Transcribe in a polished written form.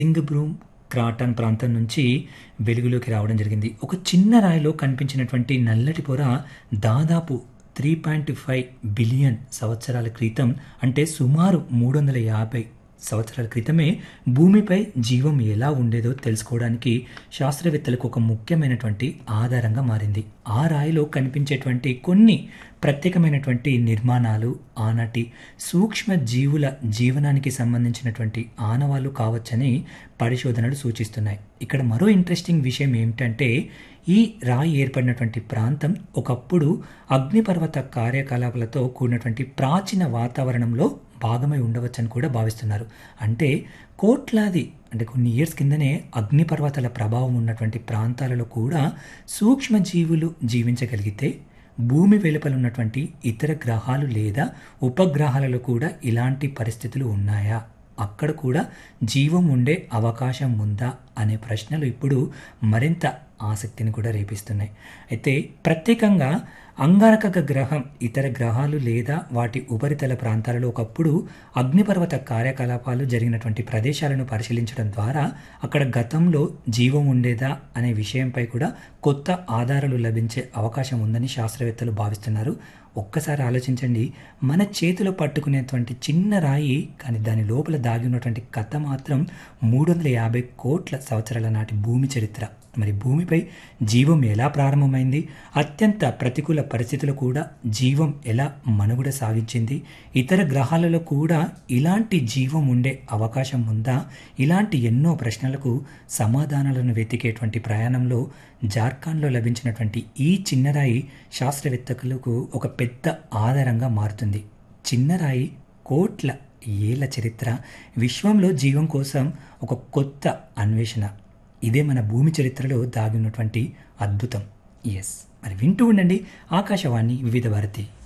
సింగబ్రూమ్ croton ప్రాంతం నుంచి వెలుగులోకి రావడం జరిగింది. ఒక చిన్న రాయిలో కనిపించినటువంటి నల్లటి పొర దాదాపు 3.5 బిలియన్ సంవత్సరాల క్రితం, అంటే సుమారు 350 సంవత్సరాల క్రితమే భూమిపై జీవం ఎలా ఉండేదో తెలుసుకోవడానికి శాస్త్రవేత్తలకు ఒక ముఖ్యమైనటువంటి ఆధారంగా మారింది. ఆ రాయిలో కనిపించేటువంటి కొన్ని ప్రత్యేకమైనటువంటి నిర్మాణాలు ఆనాటి సూక్ష్మ జీవుల జీవనానికి సంబంధించినటువంటి ఆనవాళ్లు కావచ్చని పరిశోధనలు సూచిస్తున్నాయి. ఇక్కడ మరో ఇంట్రెస్టింగ్ విషయం ఏమిటంటే, ఈ రాయి ఏర్పడినటువంటి ప్రాంతం ఒకప్పుడు అగ్నిపర్వత కార్యకలాపాలతో కూడినటువంటి ప్రాచీన వాతావరణంలో భాగమై ఉండవచ్చని కూడా భావిస్తున్నారు. అంటే కోట్లాది, అంటే కొన్ని ఇయర్స్ కిందనే అగ్నిపర్వతాల ప్రభావం ఉన్నటువంటి ప్రాంతాలలో కూడా సూక్ష్మజీవులు జీవించగలిగితే, భూమి వెలుపల ఉన్నటువంటి ఇతర గ్రహాలు లేదా ఉపగ్రహాలలో కూడా ఇలాంటి పరిస్థితులు ఉన్నాయా, అక్కడ కూడా జీవం ఉండే అవకాశం ఉందా అనే ప్రశ్నలు ఇప్పుడు మరింత ఆసక్తిని కూడా రేపిస్తున్నాయి. అయితే ప్రత్యేకంగా అంగారక గ్రహం ఇతర గ్రహాలు లేదా వాటి ఉపరితల ప్రాంతాలలో ఒకప్పుడు అగ్నిపర్వత కార్యకలాపాలు జరిగినటువంటి ప్రదేశాలను పరిశీలించడం ద్వారా అక్కడ గతంలో జీవం ఉండేదా అనే విషయంపై కూడా కొత్త ఆధారాలు లభించే అవకాశం ఉందని శాస్త్రవేత్తలు భావిస్తున్నారు. ఒక్కసారి ఆలోచించండి, మన చేతిలో పట్టుకునేటువంటి చిన్న రాయి, కానీ దాని లోపల దాగి ఉన్నటువంటి కథ మాత్రం 350 కోట్ల సంవత్సరాల నాటి భూమి చరిత్ర. మరి భూమిపై జీవం ఎలా ప్రారంభమైంది, అత్యంత ప్రతికూల పరిస్థితులు కూడా జీవం ఎలా మనుగడ సాగించింది, ఇతర గ్రహాలలో కూడా ఇలాంటి జీవం ఉండే అవకాశం ఉందా, ఇలాంటి ఎన్నో ప్రశ్నలకు సమాధానాలను వెతికేటువంటి ప్రయాణంలో జార్ఖండ్లో లభించినటువంటి ఈ చిన్నరాయి శాస్త్రవేత్తలకు ఒక పెద్ద ఆధారంగా మారుతుంది. చిన్నరాయి కోట్ల ఏళ్ల చరిత్ర, విశ్వంలో జీవం కోసం ఒక కొత్త అన్వేషణ. ఇదే మన భూమి చరిత్రలో దాగి ఉన్నటువంటి అద్భుతం. ఎస్, మరి వింటూ ఉండండి ఆకాశవాణి వివిధ భారతి.